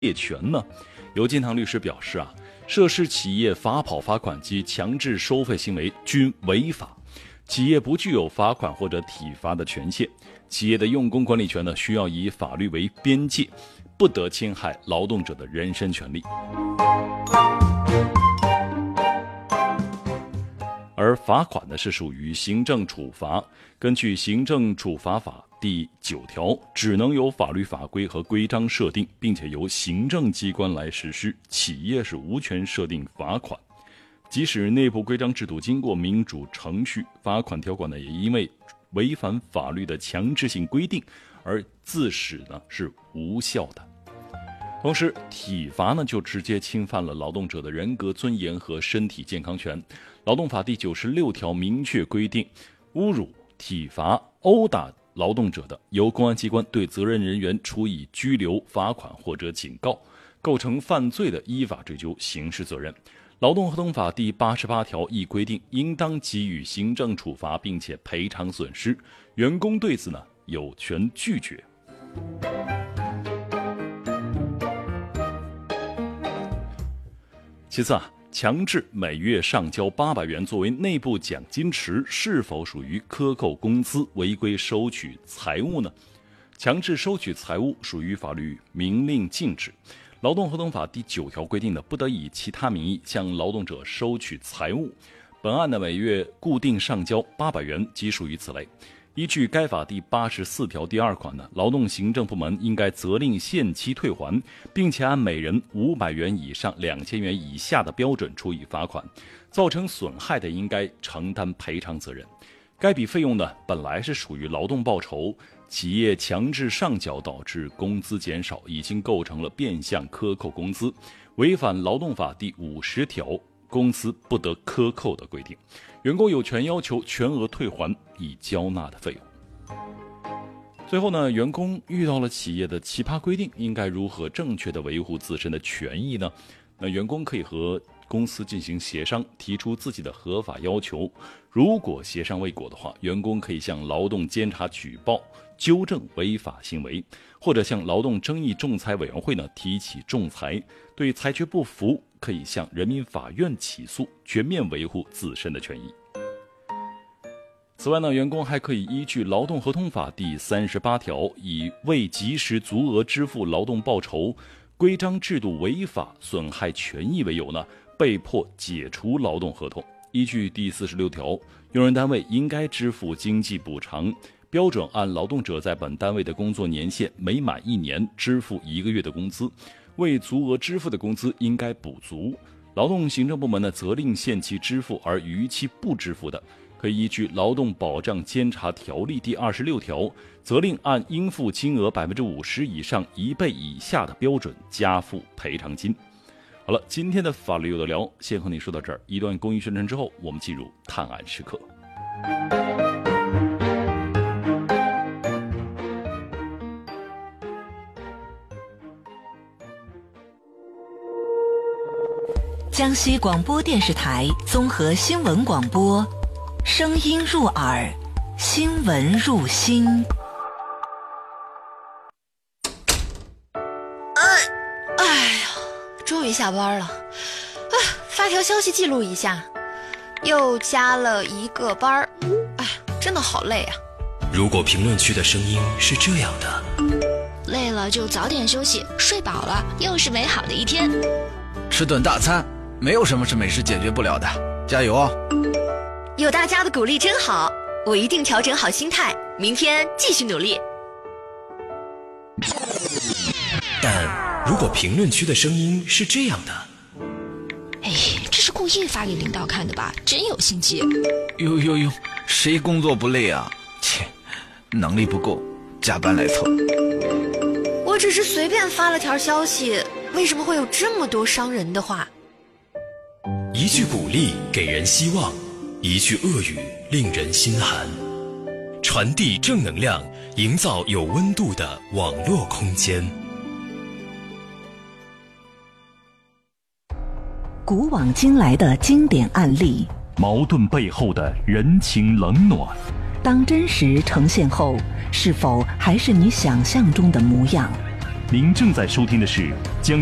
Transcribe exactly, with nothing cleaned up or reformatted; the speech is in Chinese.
业权呢？有建堂律师表示啊，涉事企业罚跑罚款及强制收费行为均违法，企业不具有罚款或者体罚的权限。企业的用工管理权呢，需要以法律为边界，不得侵害劳动者的人身权利。而罚款呢是属于行政处罚，根据行政处罚法第九条，只能由法律法规和规章设定，并且由行政机关来实施，企业是无权设定罚款。即使内部规章制度经过民主程序，罚款条款呢也因为违反法律的强制性规定而自始呢是无效的。同时，体罚呢就直接侵犯了劳动者的人格尊严和身体健康权。劳动法第九十六条明确规定，侮辱、体罚、殴打劳动者的，由公安机关对责任人员处以拘留、罚款或者警告，构成犯罪的，依法追究刑事责任。劳动合同法第八十八条亦规定，应当给予行政处罚，并且赔偿损失，员工对此呢有权拒绝。其次啊，强制每月上交八百元作为内部奖金池，是否属于克扣工资、违规收取财物呢？强制收取财物属于法律明令禁止。劳动合同法第九条规定的，不得以其他名义向劳动者收取财物。本案的每月固定上交八百元，即属于此类。依据该法第八十四条第二款呢，劳动行政部门应该责令限期退还，并且按每人五百元以上两千元以下的标准处以罚款，造成损害的应该承担赔偿责任。该笔费用呢，本来是属于劳动报酬，企业强制上缴导致工资减少，已经构成了变相克扣工资，违反劳动法第五十条工资不得克扣的规定。员工有权要求全额退还已交纳的费用。最后呢，员工遇到了企业的奇葩规定，应该如何正确的维护自身的权益呢？那员工可以和公司进行协商，提出自己的合法要求。如果协商未果的话，员工可以向劳动监察举报，纠正违法行为，或者向劳动争议仲裁委员会呢提起仲裁。对裁决不服，可以向人民法院起诉，全面维护自身的权益。此外呢，员工还可以依据劳动合同法第三十八条，以未及时足额支付劳动报酬、规章制度违法损害权益为由呢，被迫解除劳动合同。依据第四十六条，用人单位应该支付经济补偿，标准按劳动者在本单位的工作年限每满一年支付一个月的工资，未足额支付的工资应该补足。劳动行政部门呢，责令限期支付而逾期不支付的，可以依据《劳动保障监察条例》第二十六条，责令按应付金额百分之五十以上一倍以下的标准加付赔偿金。好了，今天的法律有的聊，先和你说到这儿。一段公益宣传之后，我们进入探案时刻。 江西广播电视台综合新闻广播，声音入耳，新闻入心。 哎，哎呀，终于下班了。啊，发条消息记录一下，又加了一个班儿。哎，真的好累啊。 如果评论区的声音是这样的， 累了就早点休息，睡饱了又是美好的一天。 吃顿大餐，没有什么是美食解决不了的，加油哦！ 有大家的鼓励真好，我一定调整好心态，明天继续努力。 但如果评论区的声音是这样的， 哎，这是故意发给领导看的吧？真有心机。 呦呦呦，谁工作不累啊？切，能力不够，加班来凑。 我只是随便发了条消息，为什么会有这么多伤人的话？ 一句鼓励给人希望，一句恶语令人心寒。传递正能量，营造有温度的网络空间。 古往今来的经典案例， 矛盾背后的人情冷暖， 当真实呈现后，是否还是你想象中的模样？ 您正在收听的是江